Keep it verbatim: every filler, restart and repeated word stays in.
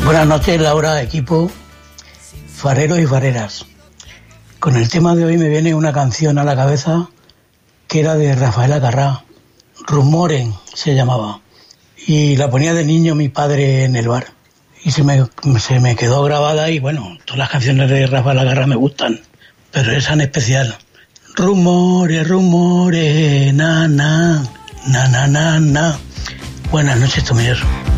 Buenas noches, Laura, equipo, fareros y fareras. Con el tema de hoy me viene una canción a la cabeza que era de Rafael Acarrá, Rumoren se llamaba, y la ponía de niño mi padre en el bar y se me, se me quedó grabada. Y bueno, todas las canciones de Rafael Acarrá me gustan, pero esa en especial. Rumores, rumores, na, na, na, na, na, na. Buenas noches, Tomilloso.